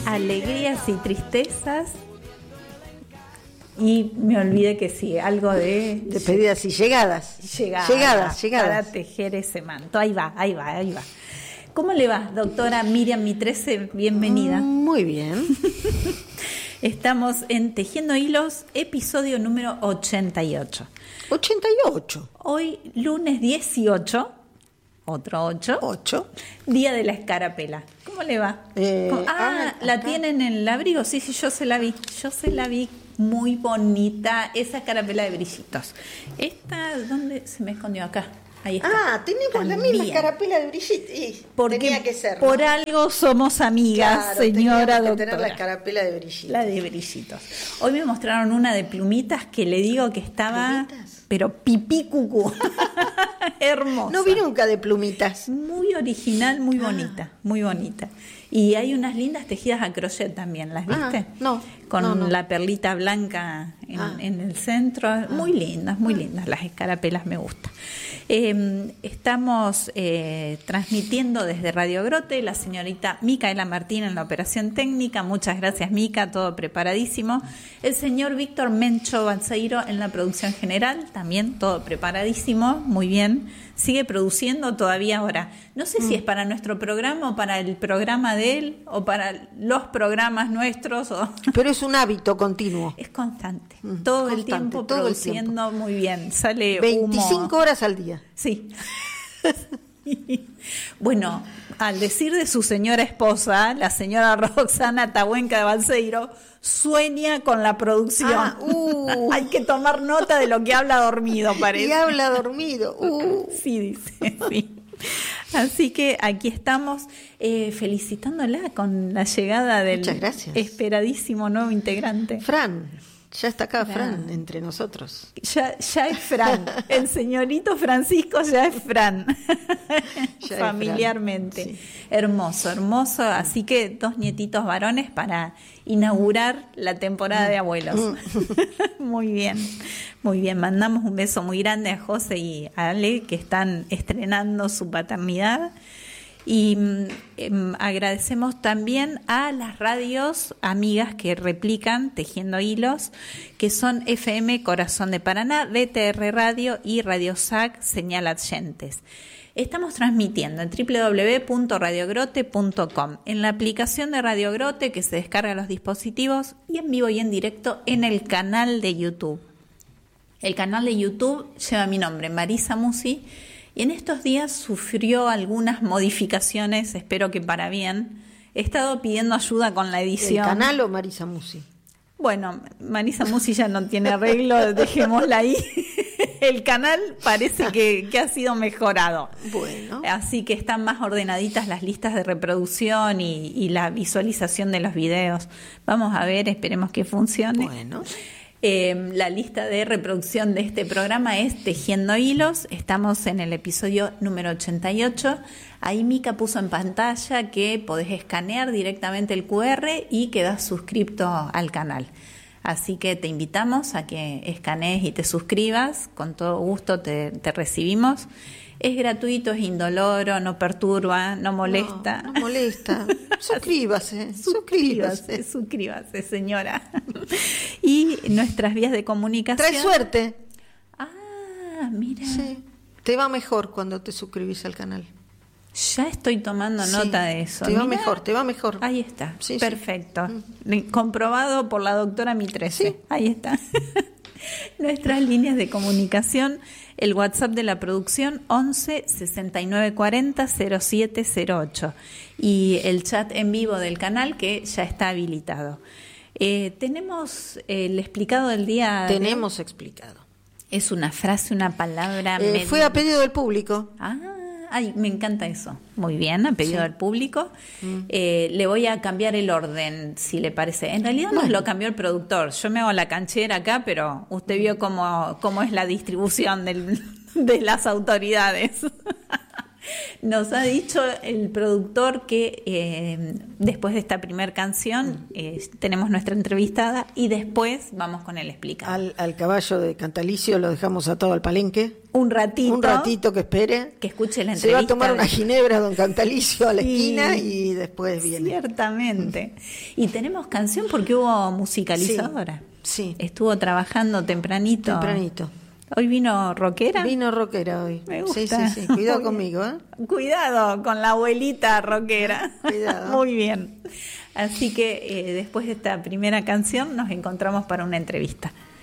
alegrías y tristezas. Y me olvidé que sí, algo de despedidas y llegadas. Llegadas. Para tejer ese manto. Ahí va. ¿Cómo le va, doctora Miriam Mitrese? Bienvenida. Muy bien. Estamos en Tejiendo Hilos, episodio número 88. 88. Hoy, lunes 18, otro 8. Día de la escarapela. ¿Cómo le va? ¿La tienen en el abrigo? Sí, yo se la vi. Muy bonita, esa escarapela de brillitos. Esta, ¿dónde se me escondió? Acá. Ahí está. Tenemos también la misma escarapela de brillitos. Porque tenía que ser, por algo somos amigas, claro, señora doctora. Tener la escarapela de brillitos. La de brillitos. Hoy me mostraron una de plumitas que le digo que estaba, ¿Plumitas? Pero pipí cucú. Hermosa. No vi nunca de plumitas. Muy original, muy bonita, muy bonita. Y hay unas lindas tejidas a crochet también, ¿las viste? No. Con la perlita blanca en el centro. Muy lindas las escarapelas, me gustan. Estamos transmitiendo desde Radio Grote, la señorita Micaela Martín en la operación técnica. Muchas gracias, Mica, todo preparadísimo. El señor Víctor Mencho Balseiro en la producción general, también todo preparadísimo, muy bien. Sigue produciendo todavía ahora. No sé si es para nuestro programa o para el programa de él o para los programas nuestros. Pero es un hábito continuo. Es constante. Todo el tiempo produciendo muy bien. Sale 25 humo. horas al día. Sí. Bueno, al decir de su señora esposa, la señora Roxana Tahuenca de Balseiro, sueña con la producción. Hay que tomar nota de lo que habla dormido, parece. Y habla dormido. Sí, dice, sí. Así que aquí estamos felicitándola con la llegada del esperadísimo nuevo integrante. Fran. Ya está acá Fran entre nosotros. Ya es Fran. El señorito Francisco ya es Fran. Ya familiarmente. Es Fran, sí. Hermoso. Así que 2 nietitos varones para inaugurar la temporada de abuelos. Muy bien. Mandamos un beso muy grande a José y a Ale, que están estrenando su paternidad. Y agradecemos también a las radios amigas que replican Tejiendo Hilos, que son FM Corazón de Paraná, BTR Radio y Radio SAC Señal Adyentes. Estamos transmitiendo en www.radiogrote.com, en la aplicación de Radio Grote que se descarga a los dispositivos y en vivo y en directo en el canal de YouTube. El canal de YouTube lleva mi nombre, Marisa Musi, y en estos días sufrió algunas modificaciones, espero que para bien. He estado pidiendo ayuda con la edición. ¿El canal o Marisa Musi? Bueno, Marisa Musi ya no tiene arreglo, dejémosla ahí. El canal parece que ha sido mejorado. Bueno. Así que están más ordenaditas las listas de reproducción y la visualización de los videos. Vamos a ver, esperemos que funcione. Bueno. La lista de reproducción de este programa es Tejiendo Hilos. Estamos en el episodio número 88. Ahí Mica puso en pantalla que podés escanear directamente el QR y quedás suscripto al canal. Así que te invitamos a que escanees y te suscribas. Con todo gusto te recibimos. Es gratuito, es indoloro, no perturba, no molesta. No molesta. Suscríbase, señora. Y nuestras vías de comunicación. Trae suerte. Mira. Sí. Te va mejor cuando te suscribís al canal. Ya estoy tomando nota de eso. Te va mejor. Ahí está. Sí, perfecto. Comprobado por la doctora Mitrese. Sí. Ahí está. Nuestras líneas de comunicación, el WhatsApp de la producción 11 69 40 0708 y el chat en vivo del canal que ya está habilitado. Tenemos el explicado del día. Tenemos explicado. Es una frase, una palabra. Fue a pedido del público. Ay, me encanta eso. Muy bien, a pedido del público. Le voy a cambiar el orden, si le parece. En realidad nos lo cambió el productor. Yo me hago la canchera acá, pero usted vio cómo es la distribución de las autoridades. Nos ha dicho el productor que después de esta primera canción tenemos nuestra entrevistada y después vamos con el explicado. Al caballo de Cantalicio lo dejamos atado al palenque. Un ratito que espere. que escuche la Se va entrevista. a tomar una ginebra don Cantalicio a la esquina y después viene. Ciertamente. Y tenemos canción porque hubo musicalizadora. Sí. Estuvo trabajando tempranito. Hoy vino rockera. Vino rockera hoy. Me gusta. Sí. Cuidado conmigo, ¿eh? Cuidado con la abuelita rockera. Cuidado. Muy bien. Así que después de esta primera canción nos encontramos para una entrevista.